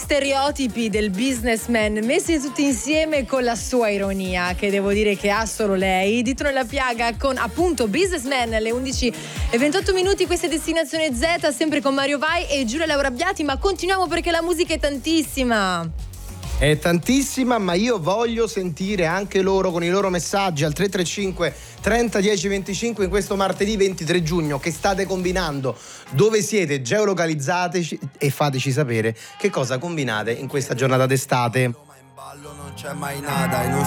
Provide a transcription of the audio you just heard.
stereotipi del businessman messi tutti insieme con la sua ironia, che devo dire che ha solo lei. Dito nella piaga con appunto Businessman alle 11:28. Questa è Destinazione Z, sempre con Mario Vai e Giulia Laura Abbiati, ma continuiamo perché la musica è tantissima. È tantissima, ma io voglio sentire anche loro con i loro messaggi al 335 30 10 25 in questo martedì 23 giugno. Che state combinando? Dove siete? Geolocalizzateci e fateci sapere che cosa combinate in questa giornata d'estate. Non c'è mai nada in un